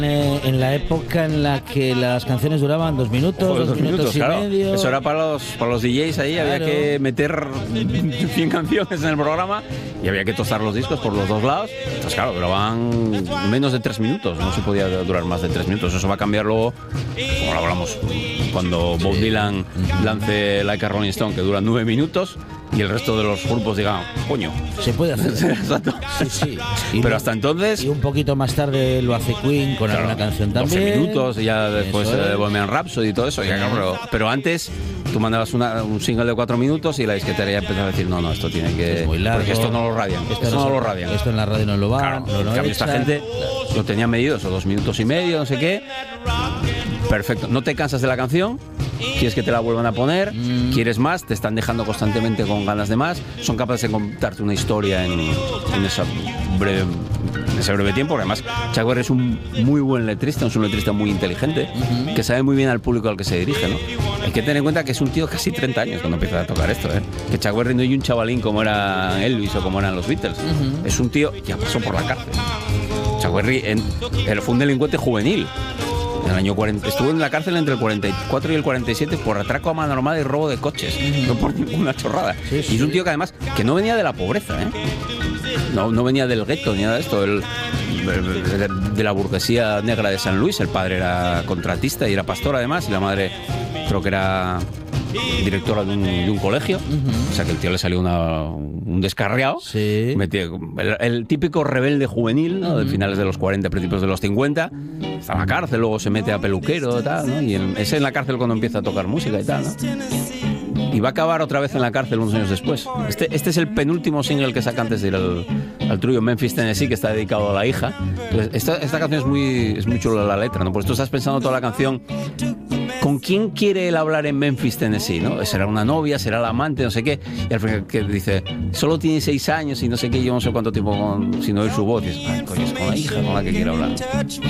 En la época en la que las canciones duraban 2 minutos, Joder, 2 minutos y claro. medio. Eso era para los DJs ahí, Claro. había que meter 100 canciones en el programa y había que tostar los discos por los dos lados. Entonces, claro, duraban menos de 3 minutos, no se podía durar más de 3 minutos. Eso va a cambiar luego, como lo hablamos, cuando Bob Dylan lance Like a Rolling Stone, que dura 9 minutos, y el resto de los grupos digan, coño. Se puede hacer. Exacto. Sí. Pero hasta entonces... Y un poquito más tarde lo hace Queen con alguna canción también. 12 minutos y ya después Eso es. Bohemian Rhapsody y todo eso. Ya, claro, pero antes tú mandabas un single de 4 minutos y la disquetera ya empezaba a decir, no, esto tiene que... Es muy largo. Porque esto no lo radian. Esto no lo radian. Esto en la radio no lo va. Claro, no en lo cambio esta echan. gente lo tenía medido, eso, 2 minutos y medio, no sé qué. Perfecto. No te cansas de la canción, quieres que te la vuelvan a poner, quieres más, te están dejando constantemente con ganas de más, son capaces de contarte una historia en ese breve tiempo, porque además Chuck Berry es un muy buen letrista, es un letrista muy inteligente, que sabe muy bien al público al que se dirige, ¿no? Hay que tener en cuenta que es un tío de casi 30 años cuando empieza a tocar esto, ¿eh? Que Chuck Berry no es un chavalín como era Elvis o como eran los Beatles, es un tío que ya pasó por la cárcel. Chuck Berry fue un delincuente juvenil. En el año 40, estuvo en la cárcel entre el 44 y el 47 por atraco a mano armada y robo de coches, no por ninguna chorrada. Sí. Y es un tío que además que no venía de la pobreza, ¿eh? No venía del gueto ni nada de esto. De la burguesía negra de San Luis. El padre era contratista y era pastor además, y la madre creo que era directora de un colegio. O sea que el tío le salió un descarriado. Sí. El típico rebelde juvenil, ¿no? De finales de los 40, principios de los 50. Está en la cárcel, luego se mete a peluquero y tal, ¿no? Y es en la cárcel cuando empieza a tocar música y tal, ¿no? Y va a acabar otra vez en la cárcel unos años después. Este es el penúltimo single que saca antes de ir al trío Memphis, Tennessee, que está dedicado a la hija. Entonces, esta canción es muy chula la letra, ¿no? Pues tú estás pensando toda la canción, ¿con quién quiere él hablar en Memphis, Tennessee? ¿No? ¿Será una novia? ¿Será la amante? No sé qué. Y al final que dice, solo tiene 6 años y no sé qué, yo no sé cuánto tiempo sin oír su voz. Y dices, ay, coño, es con la hija con la que quiere hablar.